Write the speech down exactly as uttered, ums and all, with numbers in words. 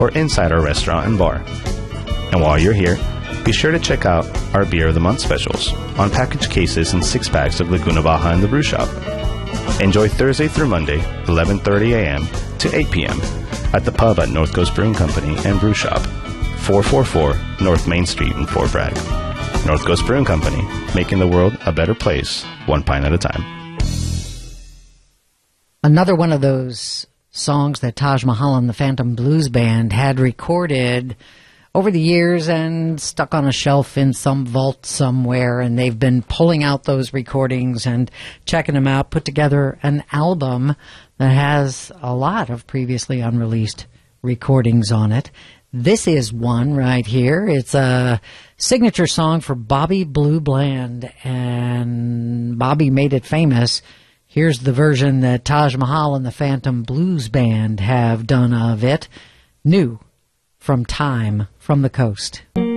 or inside our restaurant and bar. And while you're here, be sure to check out our Beer of the Month specials on packaged cases and six packs of Laguna Baja in the brew shop. Enjoy Thursday through Monday, eleven thirty a.m. to eight p.m. at the pub at North Coast Brewing Company and Brew Shop, four forty-four North Main Street in Fort Bragg. North Coast Brewing Company, making the world a better place, one pint at a time. Another one of those songs that Taj Mahal and the Phantom Blues Band had recorded over the years and stuck on a shelf in some vault somewhere, and they've been pulling out those recordings and checking them out, put together an album that has a lot of previously unreleased recordings on it. This is one right here. It's a signature song for Bobby Blue Bland, and Bobby made it famous. Here's the version that Taj Mahal and the Phantom Blues Band have done of it. New from Time from the Coast.